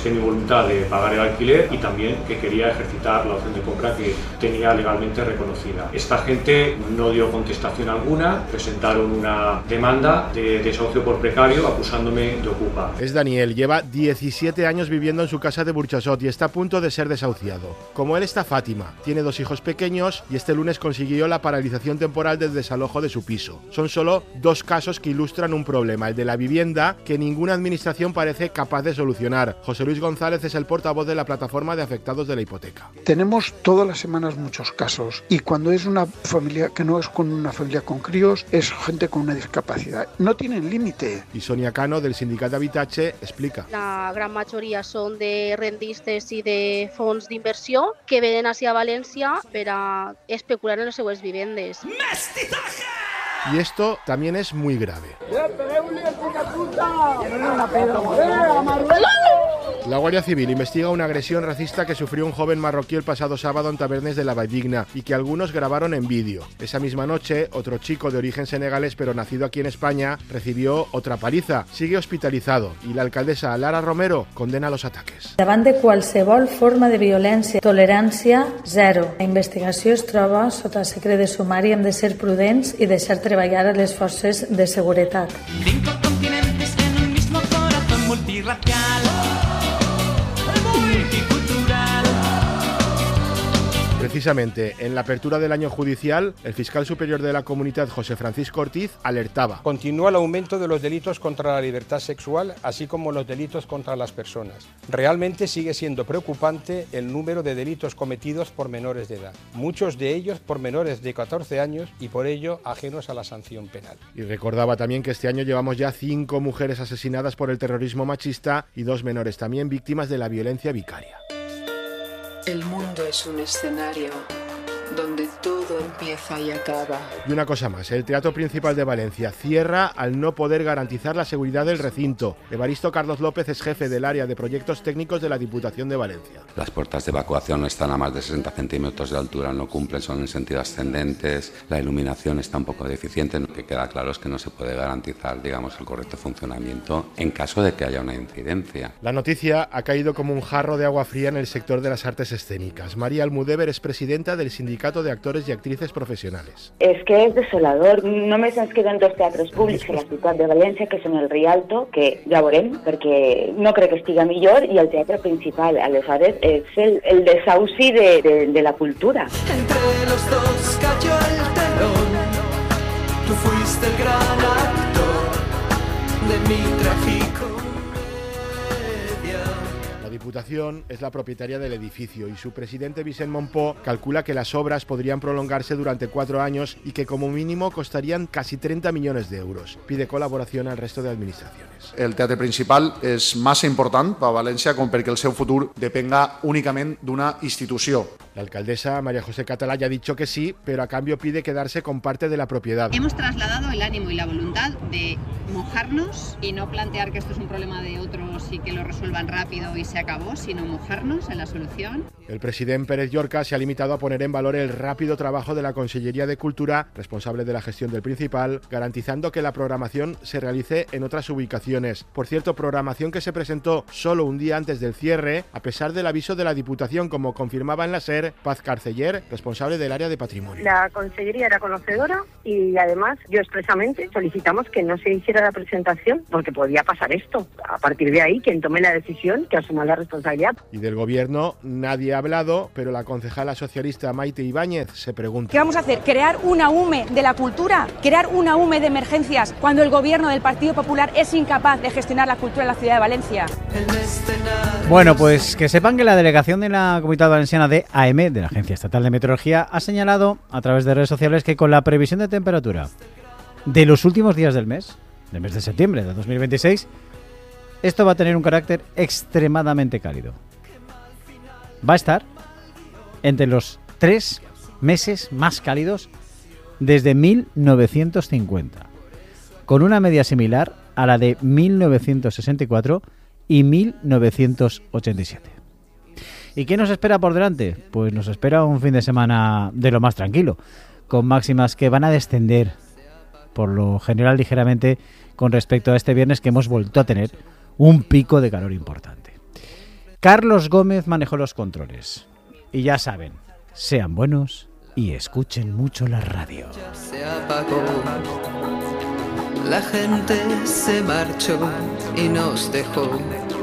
manifesté mi voluntad de pagar el alquiler y también que quería ejercitar la opción de compra que tenía legalmente reconocida. Esta gente no dio contestación alguna, presentaron una demanda de desahucio por precario acusándome de ocupa. Es Daniel, lleva 17 años viviendo en su casa de Burchasot y está a punto de ser desahuciado. Como él está Fátima, tiene 2 hijos pequeños y este lunes consiguió la paralización temporal del desalojo de su piso. Son solo 2 casos que ilustran un problema, el de la vivienda, que ninguna administración parece capaz de solucionar. José Luis González es el portavoz de la plataforma de afectados de la hipoteca. Tenemos todas las semanas muchos casos y cuando es una familia que no es con una familia con críos, es gente con una discapacidad. No tienen límite. Y Sonia Cano, del Sindicat Habitatge, explica. La gran majoria són de rendistes i de fons d'inversió que venen ací a València per a especular en les seues vivendes. Y esto también es muy grave. La Guardia Civil investiga una agresión racista que sufrió un joven marroquí el pasado sábado en Tabernes de la Valldigna y que algunos grabaron en vídeo. Esa misma noche, otro chico de origen senegalés pero nacido aquí en España recibió otra paliza. Sigue hospitalizado y la alcaldesa Lara Romero condena los ataques. Davant de qualsevol forma de violència, tolerància zero. La investigació es troba sota secret de sumari, hem de ser prudents i deixar treballar a les forces de seguretat. 5 continentes en un mismo corazón multirracial, multicultural. Precisamente, en la apertura del año judicial, el fiscal superior de la Comunitat, José Francisco Ortiz, alertaba. Continúa el aumento de los delitos contra la libertad sexual, así como los delitos contra las personas. Realmente sigue siendo preocupante el número de delitos cometidos por menores de edad, muchos de ellos por menores de 14 años y por ello ajenos a la sanción penal. Y recordaba también que este año llevamos ya 5 mujeres asesinadas por el terrorismo machista y 2 menores también víctimas de la violencia vicaria. El mundo es un escenario donde todo empieza y acaba. Y una cosa más, el Teatro Principal de Valencia cierra al no poder garantizar la seguridad del recinto. Evaristo Carlos López es jefe del área de proyectos técnicos de la Diputación de Valencia. Las puertas de evacuación están a más de 60 centímetros de altura, no cumplen, son en sentido ascendentes, la iluminación está un poco deficiente. Lo que queda claro es que no se puede garantizar, digamos, el correcto funcionamiento en caso de que haya una incidencia. La noticia ha caído como un jarro de agua fría en el sector de las artes escénicas. María Almudévar es presidenta del Sindicato de Actores y Actrices Profesionales. És que és desolador. Només ens queden 2 teatres públics a la ciutat de València, que són el Rialto, que ja veurem, perquè no crec que estiga millor, i el Teatre Principal. Aleshores, és el desahuci de la cultura. Entre los dos cayó el telón, tú fuiste el gran actor de mi trágico. La Diputación es la propietaria del edificio y su presidente Vicent Montpó calcula que las obras podrían prolongarse durante 4 años y que como mínimo costarían casi 30 millones de euros. Pide col·laboració al resto de administraciones. El Teatre Principal és massa important per a València com perquè el seu futur depenga únicament d'una institució. La alcaldesa María José Catalá ya ha dicho que sí, pero a cambio pide quedarse con parte de la propiedad. Hemos trasladado el ánimo y la voluntad de mojarnos y no plantear que esto es un problema de otros y que lo resuelvan rápido y se acabó, sino mojarnos en la solución. El presidente Pérez Llorca se ha limitado a poner en valor el rápido trabajo de la Consellería de Cultura, responsable de la gestión del Principal, garantizando que la programación se realice en otras ubicaciones. Por cierto, programación que se presentó solo un día antes del cierre, a pesar del aviso de la Diputación, como confirmaba en la SER Paz Carceller, responsable del área de patrimonio. La Consellería era conocedora y además yo expresamente solicitamos que no se hiciera la presentación porque podía pasar esto. A partir de ahí, quien tome la decisión, que asuma la responsabilidad. Y del gobierno nadie ha hablado, pero la concejala socialista Maite Ibáñez se pregunta. ¿Qué vamos a hacer? ¿Crear una UME de la cultura? ¿Crear una UME de emergencias cuando el gobierno del Partido Popular es incapaz de gestionar la cultura en la ciudad de Valencia? Bueno, pues que sepan que la delegación de la Comunitat Valenciana de AEM, de la Agencia Estatal de Meteorología, ha señalado a través de redes sociales que con la previsión de temperatura de los últimos días del mes de septiembre de 2026, esto va a tener un carácter extremadamente cálido. Va a estar entre los 3 meses más cálidos desde 1950, con una media similar a la de 1964 y 1987. ¿Y qué nos espera por delante? Pues nos espera un fin de semana de lo más tranquilo, con máximas que van a descender, por lo general ligeramente, con respecto a este viernes, que hemos vuelto a tener un pico de calor importante. Carlos Gómez manejó los controles. Y ya saben, sean buenos y escuchen mucho la radio. Se apagó, la gente se marchó y nos dejó.